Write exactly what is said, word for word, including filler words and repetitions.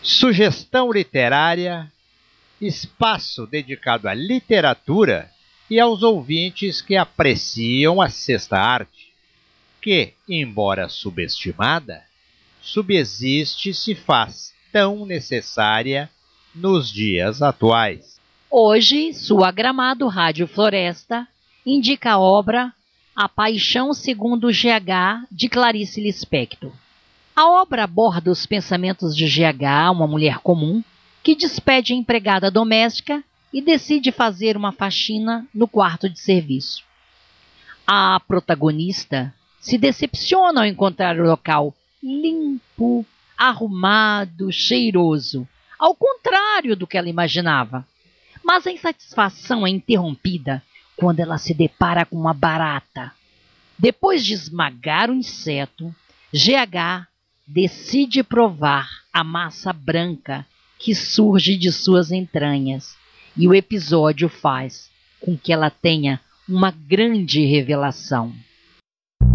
Sugestão literária, espaço dedicado à literatura e aos ouvintes que apreciam a sexta arte, que, embora subestimada, subsiste e se faz tão necessária nos dias atuais. Hoje, sua Gramado Rádio Floresta indica a obra A Paixão segundo G H, de Clarice Lispector. A obra aborda os pensamentos de G H, uma mulher comum, que despede a empregada doméstica e decide fazer uma faxina no quarto de serviço. A protagonista se decepciona ao encontrar o local limpo, arrumado, cheiroso, ao contrário do que ela imaginava. Mas a insatisfação é interrompida quando ela se depara com uma barata. Depois de esmagar o inseto, G H decide provar a massa branca que surge de suas entranhas, e o episódio faz com que ela tenha uma grande revelação.